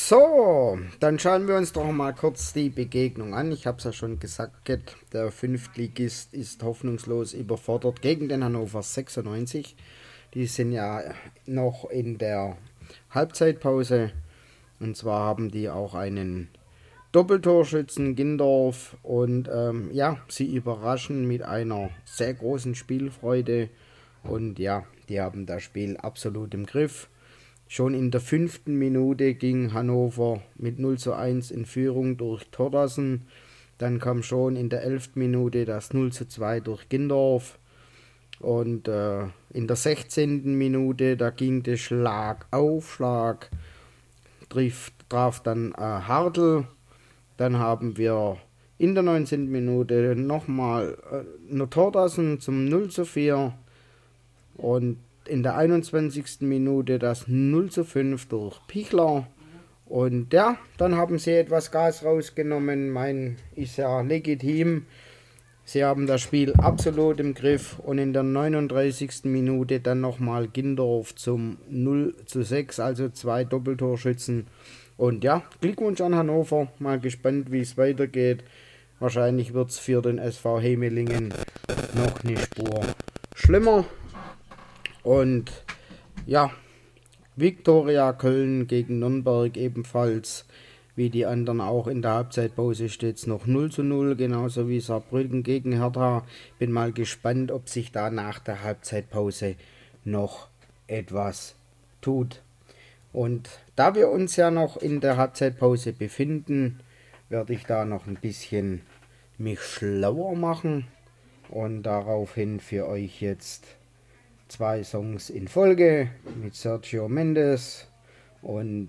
So, dann schauen wir uns doch mal kurz die Begegnung an. Ich habe es ja schon gesagt, der Fünftligist ist hoffnungslos überfordert gegen den Hannover 96. Die sind ja noch in der Halbzeitpause. Und zwar haben die auch einen Doppeltorschützen Gindorf und ja, sie überraschen mit einer sehr großen Spielfreude und ja, die haben das Spiel absolut im Griff. Schon in der 5. Minute ging Hannover mit 0:1 in Führung durch Tordassen. Dann kam schon in der 11. Minute das 0:2 durch Gindorf. Und in der 16. Minute, da ging der Schlag auf Schlag, traf dann Hartl. Dann haben wir in der 19. Minute nochmal eine Tordassen zum 0:4. Und in der 21. Minute das 0:5 durch Pichler. Und ja, dann haben sie etwas Gas rausgenommen. Ist ja legitim. Sie haben das Spiel absolut im Griff. Und in der 39. Minute dann nochmal Gindorf zum 0:6, also 2 Doppeltorschützen. Und ja, Glückwunsch an Hannover. Mal gespannt, wie es weitergeht. Wahrscheinlich wird es für den SV Hemelingen noch eine Spur schlimmer. Und ja, Viktoria Köln gegen Nürnberg ebenfalls, wie die anderen auch in der Halbzeitpause steht es noch 0:0, genauso wie Saarbrücken gegen Hertha. Bin mal gespannt, ob sich da nach der Halbzeitpause noch etwas tut. Und da wir uns ja noch in der Halbzeitpause befinden, werde ich da noch ein bisschen mich schlauer machen und daraufhin für euch jetzt 2 Songs in Folge mit Sergio Mendes und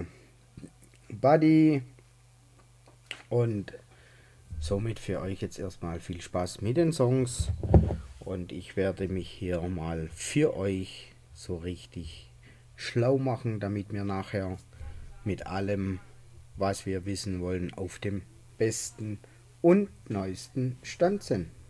Buddy. Und somit für euch jetzt erstmal viel Spaß mit den Songs. Und ich werde mich hier mal für euch so richtig schlau machen, damit wir nachher mit allem, was wir wissen wollen, auf dem besten und neuesten Stand sind.